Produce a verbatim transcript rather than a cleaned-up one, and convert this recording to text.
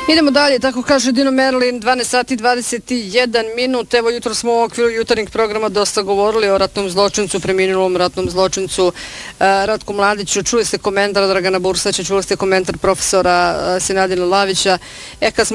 Idemo dalje, tako kaže Dino Merlin, dvanaest sati i dvadeset jedan minut. Evo, jutro smo u okviru jutarnjeg programa dosta govorili o ratnom zločincu, preminulom ratnom zločincu uh, Ratku Mladiću. Čuli ste komentar Dragana Bursać, čuli ste komentar profesora uh, Senadina Lavića. E, kad smo